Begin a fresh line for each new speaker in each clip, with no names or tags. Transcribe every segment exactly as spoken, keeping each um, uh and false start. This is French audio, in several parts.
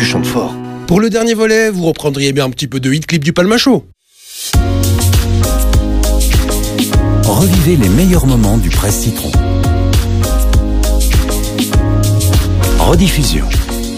chante fort.
Pour le dernier volet, vous reprendriez bien un petit peu de hit clip du Palmachot.
Revivez les meilleurs moments du Presse Citron. Rediffusion.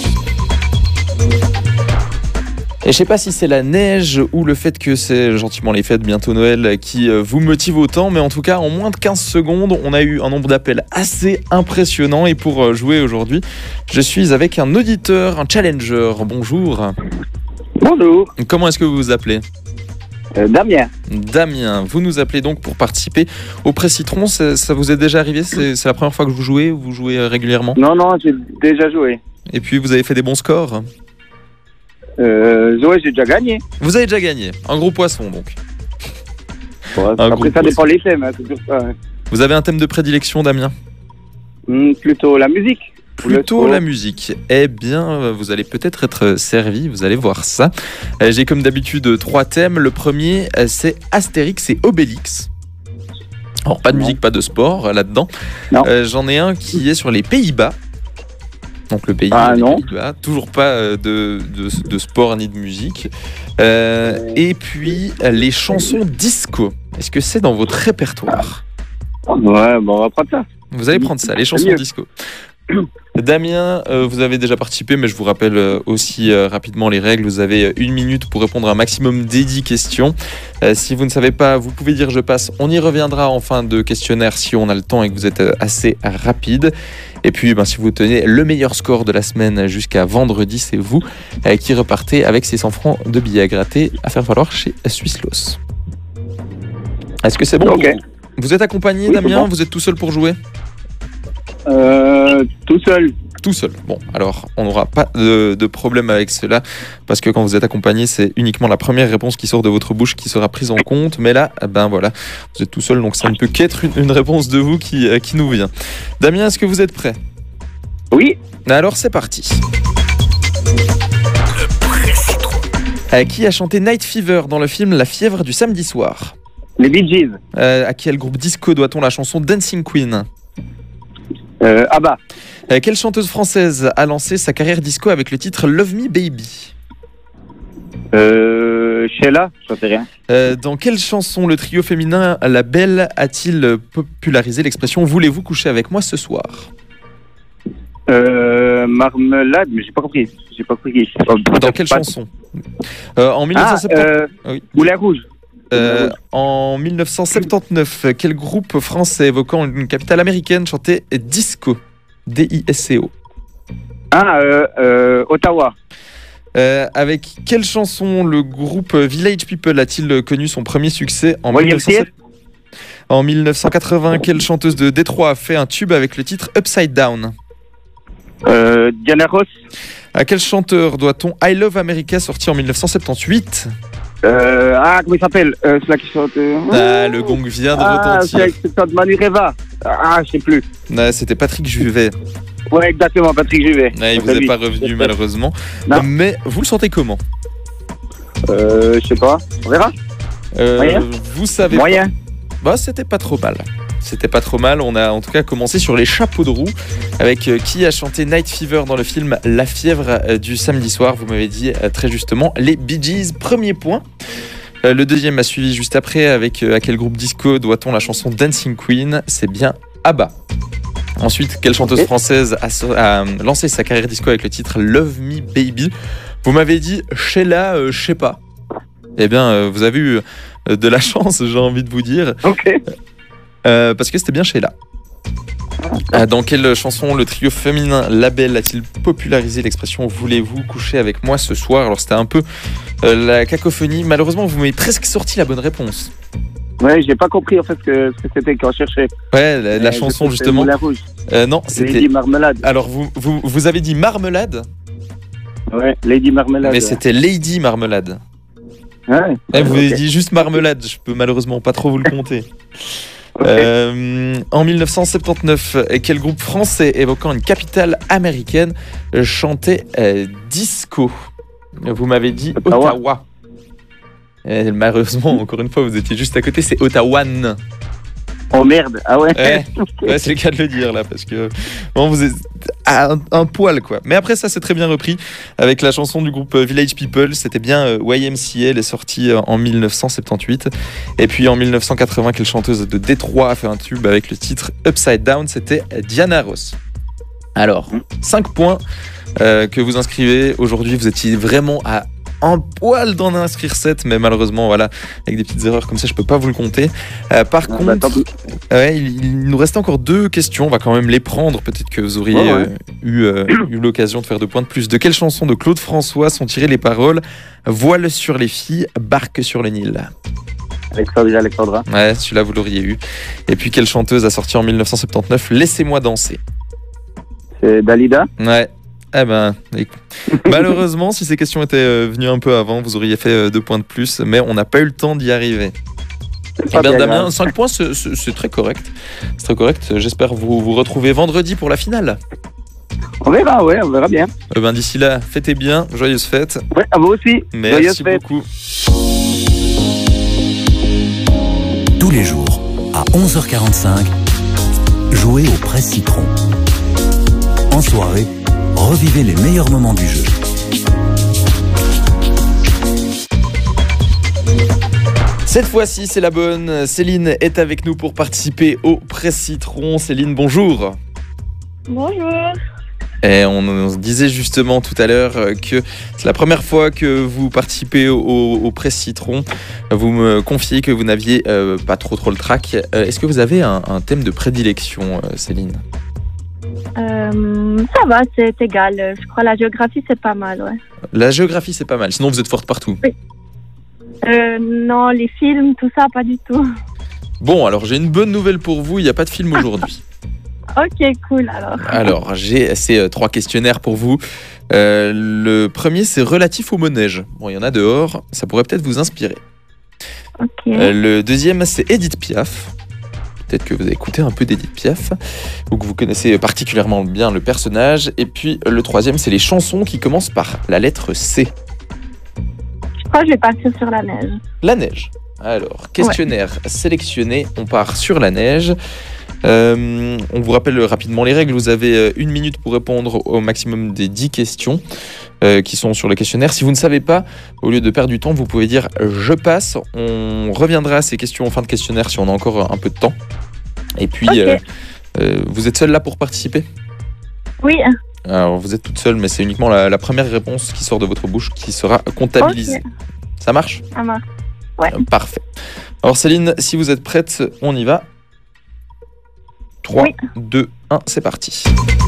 Et je sais pas si c'est la neige ou le fait que c'est gentiment les fêtes, bientôt Noël, qui vous motive autant, mais en tout cas, en moins de quinze secondes, on a eu un nombre d'appels assez impressionnant. Et pour jouer aujourd'hui, je suis avec un auditeur, un challenger. Bonjour.
Bonjour.
Comment est-ce que vous vous appelez ?
euh, Damien.
Damien, vous nous appelez donc pour participer au Presse Citron. Ça, ça vous est déjà arrivé ? c'est, c'est la première fois que vous jouez ou vous jouez régulièrement ?
Non, non, j'ai déjà joué.
Et puis, vous avez fait des bons scores ?
Euh, ouais, j'ai déjà gagné.
Vous avez déjà gagné. Un gros poisson, donc.
Ouais,
Un
après, ça
gros
dépend les thèmes. Hein, c'est toujours ça, hein.
Vous avez un thème de prédilection, Damien ?
Hum, plutôt la musique.
Plutôt la musique. Eh bien, vous allez peut-être être servi, vous allez voir ça. J'ai comme d'habitude trois thèmes. Le premier, c'est Astérix et Obélix. Alors, pas de
Non.
musique, pas de sport là-dedans.
Non.
Euh, j'en ai un qui est sur les Pays-Bas. Donc le pays,
Ah,
les
non.
Pays-Bas. Toujours pas de, de, de sport ni de musique. Euh, et puis, les chansons disco. Est-ce que c'est dans votre répertoire ?
Ouais, bon, on va prendre ça.
Vous allez prendre ça, les
C'est
chansons
mieux.
disco. Damien, euh, vous avez déjà participé, mais je vous rappelle euh, aussi euh, rapidement les règles. Vous avez une minute pour répondre à un maximum des dix questions. Euh, si vous ne savez pas, vous pouvez dire je passe. On y reviendra en fin de questionnaire si on a le temps et que vous êtes euh, assez rapide. Et puis, ben, si vous tenez le meilleur score de la semaine jusqu'à vendredi, c'est vous euh, qui repartez avec ces cent francs de billets à gratter à faire valoir chez Swisslos. Est-ce que c'est bon
Ok.
pour vous ? Vous êtes accompagné,
Oui, c'est
Damien ?
bon.
Vous êtes tout seul pour jouer ?
Euh, tout seul.
Tout seul. Bon, alors on n'aura pas de, de problème avec cela parce que quand vous êtes accompagné, c'est uniquement la première réponse qui sort de votre bouche qui sera prise en compte. Mais là, ben voilà, vous êtes tout seul, donc ça ne peut qu'être une, une réponse de vous qui, euh, qui nous vient. Damien, est-ce que vous êtes prêt ?
Oui.
Alors c'est parti. Euh, qui a chanté Night Fever dans le film La fièvre du samedi soir ?
Les Bee Gees.
Euh, à quel groupe disco doit-on la chanson Dancing Queen ?
Euh, Abba.
Euh, quelle chanteuse française a lancé sa carrière disco avec le titre Love Me Baby ?
Euh, Sheila. J'en sais rien.
Euh, dans quelle chanson le trio féminin La Belle a-t-il popularisé l'expression « Voulez-vous coucher avec moi ce soir » ?
Euh, Marmelade, mais j'ai pas compris. J'ai pas compris.
Dans quelle
Pas-
chanson ? euh, En
Ah,
1970...
euh,
Oui.
Moulin Rouge.
Euh, en dix-neuf cent soixante-dix-neuf, quel groupe français évoquant une capitale américaine chantait Disco ? D I S C O.
Ah, euh, euh, Ottawa.
Euh, avec quelle chanson le groupe Village People a-t-il connu son premier succès en
William
dix-neuf cent sept En dix-neuf cent quatre-vingts, quelle chanteuse de Détroit a fait un tube avec le titre Upside Down ?
Euh, Diana Ross.
À quel chanteur doit-on I Love America sorti en dix-neuf cent soixante-dix-huit ?
Euh, ah, comment il s'appelle euh, C'est là qui chante. euh,
Ah, le gong vient de
Ah,
retentir.
c'est c'est de Manu Reva. Ah, je sais plus.
Ah, c'était Patrick Juvet.
Ouais, exactement, Patrick Juvet.
Ah, il vous
C'est
est
lui.
pas revenu malheureusement.
Non.
Mais vous le sentez comment ?
Euh, je sais pas. On verra.
Euh,
Moyen.
Vous savez
Moyen.
pas. Bah, c'était pas trop mal. C'était pas trop mal. On a en tout cas commencé sur les chapeaux de roue avec euh, qui a chanté Night Fever dans le film La fièvre euh, du samedi soir. Vous m'avez dit euh, très justement les Bee Gees. Premier point. Euh, le deuxième a suivi juste après avec euh, à quel groupe disco doit-on la chanson Dancing Queen ? C'est bien Abba. Ensuite, quelle chanteuse
Ok.
française a, so- a lancé sa carrière disco avec le titre Love Me Baby ? Vous m'avez dit Sheila, euh, je sais pas. Eh bien, euh, vous avez eu euh, de la chance, j'ai envie de vous dire,
Ok.
euh, parce que c'était bien Sheila. Euh, dans quelle chanson le trio féminin La Belle a-t-il popularisé l'expression « Voulez-vous coucher avec moi ce soir ?» Alors c'était un peu euh, la cacophonie. Malheureusement, vous m'avez presque sorti la bonne réponse.
Ouais, j'ai pas compris en fait ce que, ce que c'était qu'on cherchait.
Ouais, la, la
Euh,
chanson
je sais,
justement.
Moulin Rouge.
Euh, non, c'était...
Lady Marmelade.
Alors vous, vous, vous avez dit Marmelade,
Ouais, Lady Marmelade.
mais c'était Lady Marmelade.
Ouais.
Eh, vous
Ok.
avez dit juste Marmelade, je peux malheureusement pas trop vous le compter.
Ok.
Euh, en dix-neuf cent soixante-dix-neuf, quel groupe français évoquant une capitale américaine euh, chantait euh, disco ? Vous m'avez dit
Ottawa.
Ottawa. Et malheureusement, encore une fois, vous étiez juste à côté, c'est Ottawan.
Oh merde, ah ouais.
Ouais, ouais, c'est le cas de le dire là, parce que bon, vous êtes à un, un poil quoi. Mais après ça, c'est très bien repris avec la chanson du groupe Village People. C'était bien euh, Y M C A, elle est sortie euh, en mille neuf cent soixante-dix-huit. Et puis en mille neuf cent quatre-vingts, quelle chanteuse de Détroit a fait un tube avec le titre Upside Down, c'était Diana Ross. Alors, cinq points euh, que vous inscrivez. Aujourd'hui, vous étiez vraiment à un poil d'en inscrire sept, mais malheureusement, voilà, avec des petites erreurs comme ça, je peux pas vous le compter. Euh, par
Ah,
contre,
bah, tant pis.
ouais, il, il nous reste encore deux questions. On va quand même les prendre. Peut-être que vous auriez
Ouais, ouais.
euh, eu, euh, eu l'occasion de faire deux points de plus. De quelle chanson de Claude François sont tirées les paroles Voile sur les filles, barque sur le Nil?
Alexandra, Alexandra.
Ouais, celui-là, vous l'auriez eu. Et puis, quelle chanteuse a sorti en mille neuf cent soixante-dix-neuf Laissez-moi danser?
C'est Dalida.
Ouais. Eh ben, écoute. Malheureusement, si ces questions étaient euh, venues un peu avant, vous auriez fait euh, deux points de plus, mais on n'a pas eu le temps d'y arriver.
C'est
Eh
pas
bien,
bien
Damien,
grave.
cinq points, c'est, c'est- c'est très correct. C'est très correct. J'espère vous vous retrouver vendredi pour la finale.
On verra, ouais, on verra bien.
Eh ben, d'ici là, fêtez bien, joyeuses fêtes.
Ouais, à vous aussi. Joyeuses
Merci
fêtes.
beaucoup.
Tous les jours, à onze heures quarante-cinq, jouez au Presse Citron. En soirée, revivez les meilleurs moments du jeu.
Cette fois-ci, c'est la bonne. Céline est avec nous pour participer au Presse Citron. Céline, bonjour.
Bonjour.
Et on, on se disait justement tout à l'heure euh, que c'est la première fois que vous participez au, au, au Presse Citron. Vous me confiez que vous n'aviez euh, pas trop trop le trac. Euh, est-ce que vous avez un, un thème de prédilection, euh, Céline?
Euh, ça va, c'est égal. Je crois la géographie, c'est pas mal, ouais.
La géographie, c'est pas mal. Sinon, vous êtes forte partout.
Euh, non, les films, tout ça, pas du tout.
Bon, alors j'ai une bonne nouvelle pour vous. Il n'y a pas de film aujourd'hui.
Ok, cool, alors.
Alors, j'ai ces euh, trois questionnaires pour vous. Euh, le premier, c'est relatif au manège. Bon, il y en a dehors. Ça pourrait peut-être vous inspirer.
Ok.
Euh, le deuxième, c'est Edith Piaf. Peut-être que vous avez écouté un peu d'Edith Piaf, ou que vous connaissez particulièrement bien le personnage. Et puis le troisième, c'est les chansons qui commencent par la lettre C.
Je crois que je vais partir sur la neige.
La neige. Alors, questionnaire sélectionné, on part sur la neige. Euh, on vous rappelle rapidement les règles. Vous avez euh, une minute pour répondre au maximum des dix questions euh, qui sont sur le questionnaire. Si vous ne savez pas, au lieu de perdre du temps, vous pouvez dire « je passe ». On reviendra à ces questions en fin de questionnaire si on a encore un peu de temps. Et puis,
Ok.
euh, euh, vous êtes seul là pour participer?
Oui,
Alors, vous êtes toute seule, mais c'est uniquement la, la première réponse qui sort de votre bouche qui sera comptabilisée.
Ok.
Ça marche?
ça marche. Ouais.
Euh, Parfait. Alors Céline, si vous êtes prête, on y va. trois,
Oui.
deux, un, c'est parti.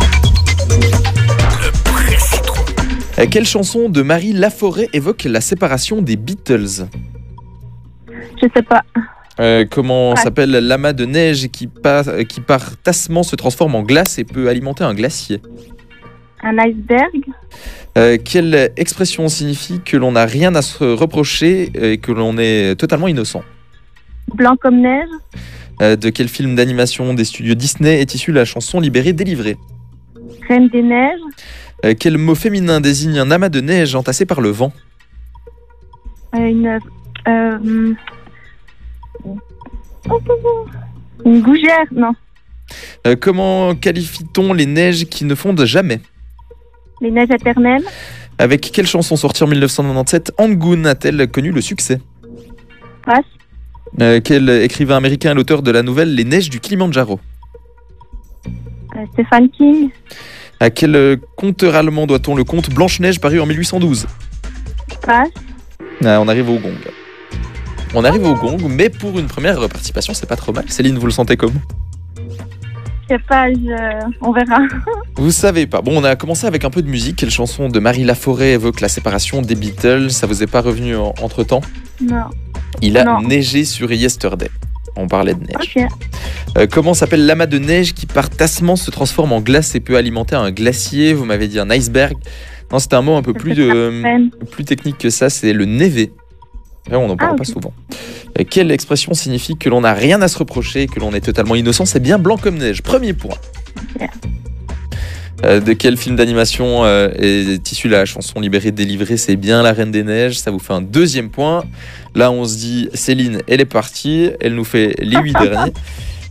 Euh, Quelle chanson de Marie Laforêt évoque la séparation des Beatles?
Je sais pas.
Euh, comment
Ouais.
s'appelle l'amas de neige qui, par, qui par tassement se transforme en glace et peut alimenter un glacier?
Un iceberg.
Euh, quelle expression signifie que l'on n'a rien à se reprocher et que l'on est totalement innocent?
Blanc comme neige.
Euh, de quel film d'animation des studios Disney est issue la chanson Libérée, délivrée?
Reine des neiges.
Euh, quel mot féminin désigne un amas de neige entassé par le vent?
Euh, une. Euh, une gougère. Non.
Euh, comment qualifie-t-on les neiges qui ne fondent jamais?
Les neiges éternelles.
Avec quelle chanson sortie en mille neuf cent quatre-vingt-dix-sept Angoon a-t-elle connu le succès?
Passe.
Euh, quel écrivain américain est l'auteur de la nouvelle Les neiges du Kilimandjaro?
Euh, Stephen King.
À quel euh, conteur allemand doit-on le conte Blanche-Neige paru en mille huit cent douze?
Passe.
Ah, on arrive au gong. On arrive au gong, mais pour une première participation, c'est pas trop mal. Céline, vous le sentez comment?
Je sais pas, je... on verra.
Vous savez pas. Bon, on a commencé avec un peu de musique. Quelle chanson de Marie Laforêt évoque la séparation des Beatles? Ça vous est pas revenu en- entre-temps?
Non.
Il a
Non.
neigé sur Yesterday. On parlait de neige.
Ok.
Euh, comment s'appelle l'amas de neige qui par tassement se transforme en glace et peut alimenter un glacier? Vous m'avez dit un iceberg. Non, c'était un mot un peu plus, euh,
Peine.
plus technique que ça, c'est le névé. Là, on n'en parle
Ah,
pas
ok.
souvent. Euh, quelle expression signifie que l'on n'a rien à se reprocher et que l'on est totalement innocent? C'est bien blanc comme neige. Premier point.
Ok.
Euh, de quel film d'animation euh, est issue la chanson Libérée, délivrée? C'est bien La Reine des Neiges. Ça vous fait un deuxième point. Là, on se dit, Céline, elle est partie. Elle nous fait les huit derniers.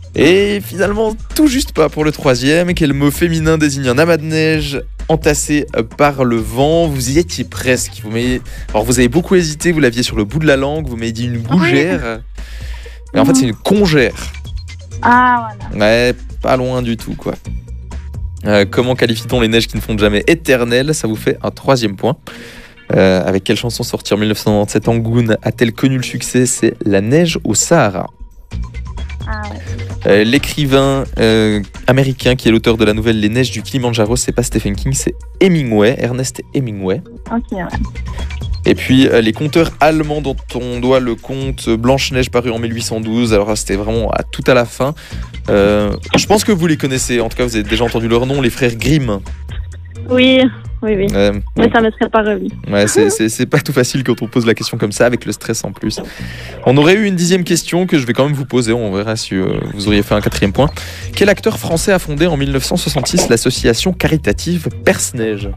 Et finalement, tout juste pas pour le troisième. Quel mot féminin désigne un amas de neige entassé par le vent? Vous y étiez presque. Vous m'avez... Alors vous avez beaucoup hésité, vous l'aviez sur le bout de la langue, vous m'avez dit une gougère. Mais en fait, c'est une congère.
Ah, voilà.
Ouais, pas loin du tout, quoi. Euh, comment qualifie-t-on les neiges qui ne fondent jamais éternelles? Ça vous fait un troisième point. Euh, avec quelle chanson sortie en mille neuf cent quatre-vingt-dix-sept Angoune a-t-elle connu le succès? C'est La neige au Sahara.
Ah, ouais.
Euh, l'écrivain euh, américain qui est l'auteur de la nouvelle Les Neiges du Kilimandjaro, c'est pas Stephen King, c'est Hemingway, Ernest Hemingway.
Ok, ouais.
Et puis euh, les conteurs allemands dont on doit le conte Blanche-Neige paru en mille huit cent douze. Alors là, c'était vraiment à tout à la fin. Euh, je pense que vous les connaissez, en tout cas vous avez déjà entendu leur nom, les frères Grimm.
Oui, oui, oui.
Euh,
Mais ça ne me serait pas revenu.
Ouais, c'est, c'est, c'est pas tout facile quand on pose la question comme ça, avec le stress en plus. On aurait eu une dixième question que je vais quand même vous poser, on verra si euh, vous auriez fait un quatrième point. Quel acteur français a fondé en mille neuf cent soixante-six l'association caritative Perce-Neige?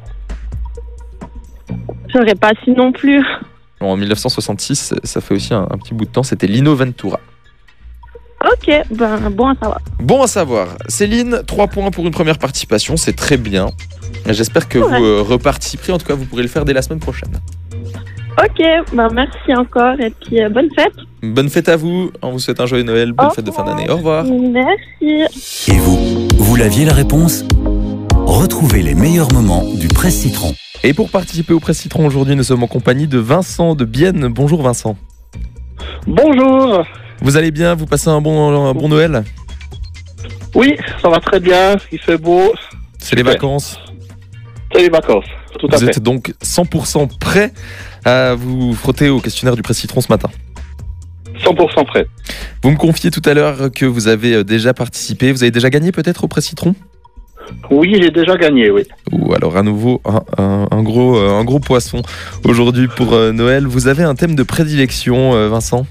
J'aurais pas su non plus.
En mille neuf cent soixante-six, ça fait aussi un, un petit bout de temps, c'était Lino Ventura.
Ok, ben bon à savoir.
Bon à savoir. Céline, trois points pour une première participation, c'est très bien. J'espère que
Ouais.
vous euh, reparticiperez, en tout cas vous pourrez le faire dès la semaine prochaine.
Ok, ben merci encore et puis euh, bonne fête.
Bonne fête à vous, on vous souhaite un joyeux Noël, bonne
Au
fête de fin
revoir.
d'année, au revoir.
Merci.
Et vous, vous l'aviez la réponse? Retrouvez les meilleurs moments du Presse Citron.
Et pour participer au Presse Citron aujourd'hui, nous sommes en compagnie de Vincent de Bienne. Bonjour Vincent.
Bonjour.
Vous allez bien? Vous passez un bon, un bon Noël?
Oui, ça va très bien. Il fait beau.
C'est les
Super.
vacances.
C'est les vacances. Tout à
Vous
fait.
êtes donc cent pour cent prêt à vous frotter au questionnaire du Presse Citron ce matin.
cent pour cent prêt.
Vous me confiez tout à l'heure que vous avez déjà participé. Vous avez déjà gagné peut-être au Presse Citron?
Oui, j'ai déjà gagné, oui.
Ou alors à nouveau un, un- un gros, euh, un gros poisson aujourd'hui pour euh, Noël. Vous avez un thème de prédilection, euh, Vincent?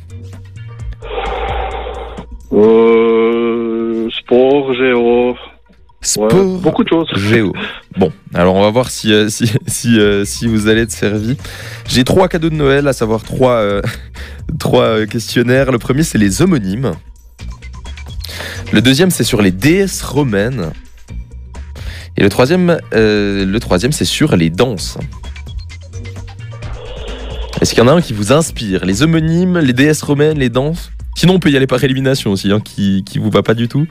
Euh, sport, géo.
Sport,
Ouais, beaucoup de choses.
géo. Bon, alors on va voir si, euh, si, si, euh, si vous allez être servi. J'ai trois cadeaux de Noël, à savoir trois, euh, trois euh, questionnaires. Le premier, c'est les homonymes. Le deuxième, c'est sur les déesses romaines. Et le troisième, euh, le troisième, c'est sur les danses. Est-ce qu'il y en a un qui vous inspire? Les homonymes, les déesses romaines, les danses? Sinon, on peut y aller par élimination aussi, hein, qui, qui vous va pas du tout.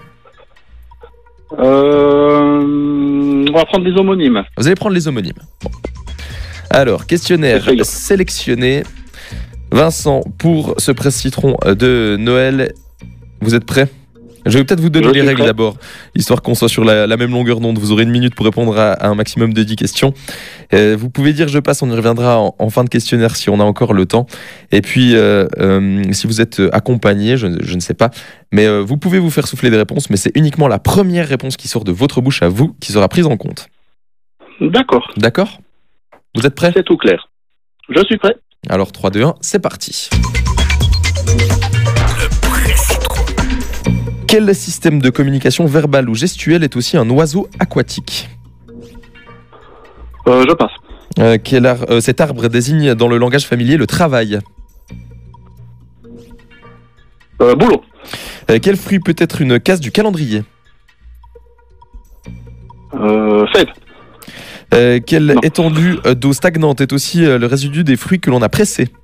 Euh, on va prendre les homonymes.
Vous allez prendre les homonymes. Bon. Alors, questionnaire
Essayons.
sélectionné. Vincent, pour ce Presse Citron de Noël, vous êtes prêts? Je vais peut-être vous donner
Je
les
suis
règles
prêt.
d'abord, histoire qu'on soit sur la, la même longueur d'onde. Vous aurez une minute pour répondre à, à un maximum de dix questions. Euh, vous pouvez dire je passe, on y reviendra en, en fin de questionnaire si on a encore le temps. Et puis, euh, euh, si vous êtes accompagné, je, je ne sais pas, mais euh, vous pouvez vous faire souffler des réponses, mais c'est uniquement la première réponse qui sort de votre bouche à vous qui sera prise en compte.
D'accord.
D'accord? Vous êtes prêts?
C'est tout clair. Je suis prêt.
Alors trois, deux, un, c'est parti. Quel système de communication verbale ou gestuelle est aussi un oiseau aquatique?
Euh, je passe.
Euh, quel ar- euh, Cet arbre désigne dans le langage familier le travail.
Euh, boulot.
Euh, quel fruit peut être une case du calendrier?
Euh, fête.
Euh, quelle
Non.
étendue euh, d'eau stagnante est aussi euh, le résidu des fruits que l'on a pressés?